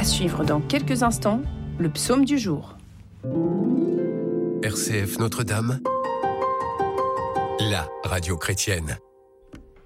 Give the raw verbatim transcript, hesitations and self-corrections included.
À suivre dans quelques instants, le psaume du jour. R C F Notre-Dame, la radio chrétienne.